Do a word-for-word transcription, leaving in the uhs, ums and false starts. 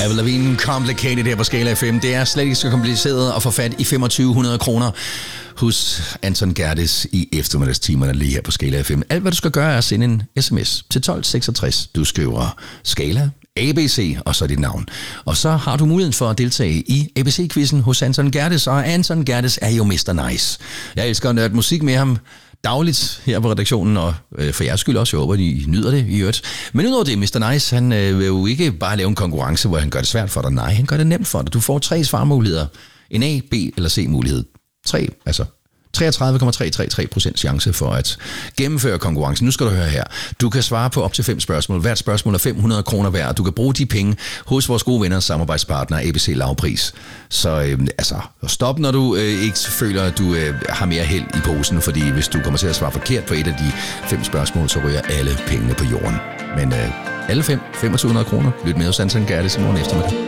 Avril Lavigne, Complicated her på Skala F M. Det er slet ikke så kompliceret at få fat i femogtyve hundrede kroner hos Anton Gerdes i eftermiddagstimerne lige her på Skala F M. Alt hvad du skal gøre er at sende en sms til tolv seksogtres. Du skriver Skala A B C og så dit navn. Og så har du muligheden for at deltage i A B C-quizzen hos Anton Gerdes, og Anton Gerdes er jo mister Nice. Jeg elsker at nørde musik med ham dagligt her på redaktionen, og øh, for jeres skyld også, jeg håber, I nyder det i øvrigt. Men udover det, mister Nice, han øh, vil jo ikke bare lave en konkurrence, hvor han gør det svært for dig. Nej, han gør det nemt for dig. Du får tre svarmuligheder. En A, B eller C mulighed. Tre, altså treogtredive komma tre tre tre procent chance for at gennemføre konkurrencen. Nu skal du høre her. Du kan svare på op til fem spørgsmål. Hvert spørgsmål er fem hundrede kroner værd, og du kan bruge de penge hos vores gode venner og samarbejdspartner A B C Lavpris. Så øh, altså, stop, når du øh, ikke føler, at du øh, har mere held i posen, fordi hvis du kommer til at svare forkert på et af de fem spørgsmål, så ryger alle pengene på jorden. Men øh, alle fem, femogtyve hundrede kroner. Lyt med hos Anton Gerdes i morgen eftermiddag.